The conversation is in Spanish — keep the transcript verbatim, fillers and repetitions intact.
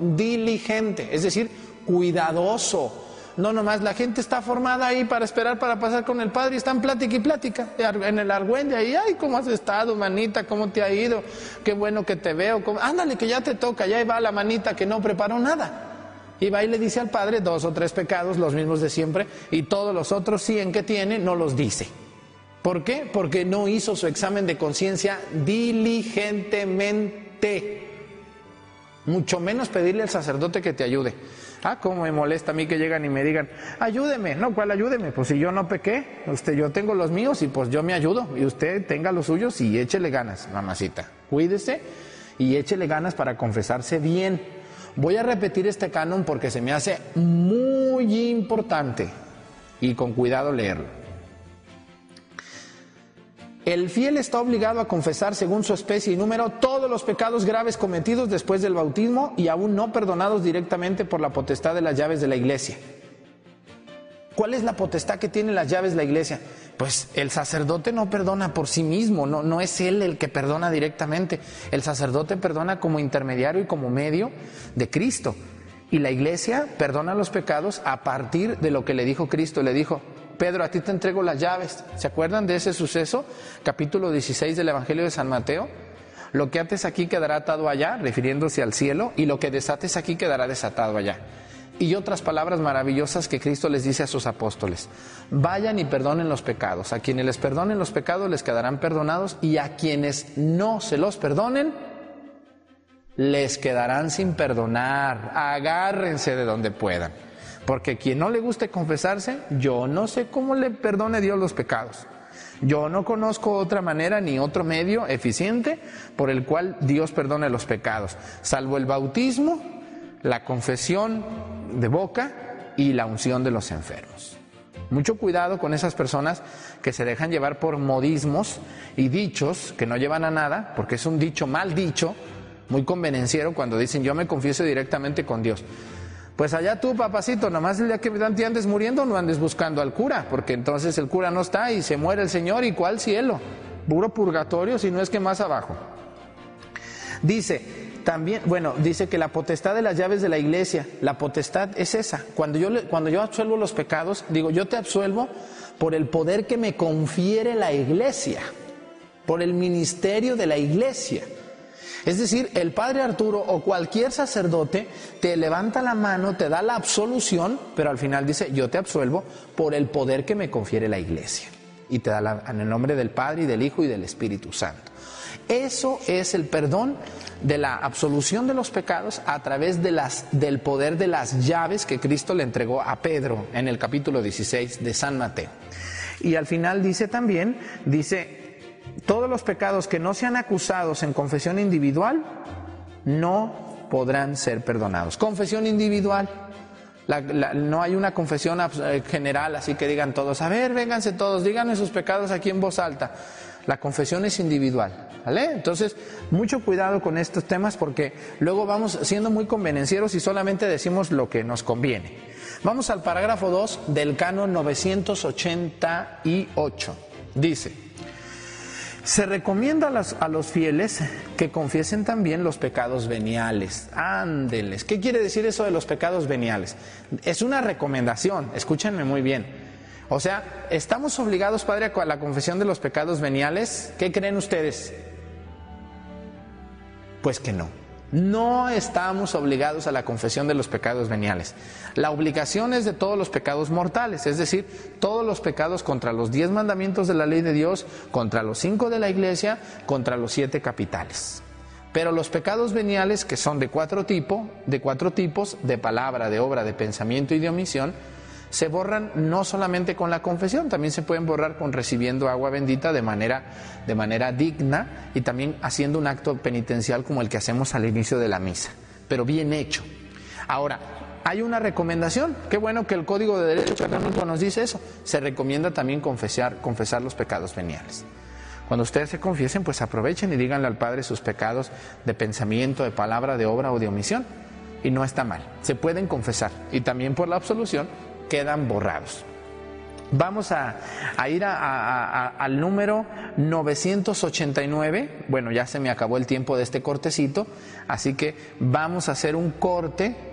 diligente, es decir, cuidadoso. No nomás la gente está formada ahí para esperar para pasar con el Padre y están plática y plática en el argüende ahí, ay, ¿cómo has estado, manita? ¿Cómo te ha ido? Qué bueno que te veo. ¿Cómo? Ándale, que ya te toca, ya va la manita que no preparó nada. Y va y le dice al Padre dos o tres pecados, los mismos de siempre, y todos los otros cien que tiene no los dice. ¿Por qué? Porque no hizo su examen de conciencia diligentemente. Mucho menos pedirle al sacerdote que te ayude. Ah, cómo me molesta a mí que llegan y me digan, ayúdeme. No, ¿cuál ayúdeme? Pues si yo no pequé, usted, yo tengo los míos y pues yo me ayudo. Y usted tenga los suyos y échele ganas, mamacita. Cuídese y échele ganas para confesarse bien. Voy a repetir este canon porque se me hace muy importante y con cuidado leerlo. El fiel está obligado a confesar según su especie y número todos los pecados graves cometidos después del bautismo y aún no perdonados directamente por la potestad de las llaves de la iglesia. ¿Cuál es la potestad que tienen las llaves de la iglesia? Pues el sacerdote no perdona por sí mismo, no, no es él el que perdona directamente. El sacerdote perdona como intermediario y como medio de Cristo. Y la iglesia perdona los pecados a partir de lo que le dijo Cristo. Le dijo, Pedro, a ti te entrego las llaves. ¿Se acuerdan de ese suceso? Capítulo dieciséis del Evangelio de San Mateo. Lo que ates aquí quedará atado allá, refiriéndose al cielo, y lo que desates aquí quedará desatado allá. Y otras palabras maravillosas que Cristo les dice a sus apóstoles. Vayan y perdonen los pecados. A quienes les perdonen los pecados les quedarán perdonados, y a quienes no se los perdonen, les quedarán sin perdonar. Agárrense de donde puedan. Porque quien no le guste confesarse, yo no sé cómo le perdone Dios los pecados. Yo no conozco otra manera ni otro medio eficiente por el cual Dios perdone los pecados, salvo el bautismo, la confesión de boca y la unción de los enfermos. Mucho cuidado con esas personas que se dejan llevar por modismos y dichos que no llevan a nada, porque es un dicho mal dicho, muy convenenciero cuando dicen yo me confieso directamente con Dios. Pues allá tú, papacito, nomás el día que te andes muriendo no andes buscando al cura, porque entonces el cura no está y se muere el Señor, ¿y cuál cielo? Puro purgatorio, si no es que más abajo. Dice, también, bueno, dice que la potestad de las llaves de la iglesia, la potestad es esa. Cuando yo, le, cuando yo absuelvo los pecados, digo, yo te absuelvo por el poder que me confiere la iglesia, por el ministerio de la iglesia. Es decir, el padre Arturo o cualquier sacerdote te levanta la mano, te da la absolución, pero al final dice, yo te absuelvo por el poder que me confiere la iglesia. Y te da la, en el nombre del Padre y del Hijo y del Espíritu Santo. Eso es el perdón de la absolución de los pecados a través de las, del poder de las llaves que Cristo le entregó a Pedro en el capítulo dieciséis de San Mateo. Y al final dice también, dice... todos los pecados que no sean acusados en confesión individual no podrán ser perdonados. Confesión individual. La, la, no hay una confesión general, así que digan todos, a ver, vénganse todos, díganme sus pecados aquí en voz alta. La confesión es individual, ¿vale? Entonces, mucho cuidado con estos temas porque luego vamos siendo muy convenencieros y solamente decimos lo que nos conviene. Vamos al parágrafo dos del canon novecientos ochenta y ocho. Dice... se recomienda a, las, a los fieles que confiesen también los pecados veniales. Ándeles. ¿Qué quiere decir eso de los pecados veniales? Es una recomendación, escúchenme muy bien. O sea, ¿estamos obligados, Padre, a la confesión de los pecados veniales? ¿Qué creen ustedes? Pues que no. No estamos obligados a la confesión de los pecados veniales. La obligación es de todos los pecados mortales, es decir, todos los pecados contra los diez mandamientos de la ley de Dios, contra los cinco de la iglesia, contra los siete capitales. Pero los pecados veniales, que son de cuatro tipos, de cuatro tipos, de palabra, de obra, de pensamiento y de omisión, se borran no solamente con la confesión, también se pueden borrar con recibiendo agua bendita de manera, de manera digna y también haciendo un acto penitencial como el que hacemos al inicio de la misa, pero bien hecho. Ahora, hay una recomendación, qué bueno que el Código de Derecho Canónico nos dice eso, se recomienda también confesar, confesar los pecados veniales. Cuando ustedes se confiesen, pues aprovechen y díganle al Padre sus pecados de pensamiento, de palabra, de obra o de omisión, y no está mal, se pueden confesar y también por la absolución quedan borrados. Vamos a, a ir a, a, a, al número novecientos ochenta y nueve. Bueno, ya se me acabó el tiempo de este cortecito, así que vamos a hacer un corte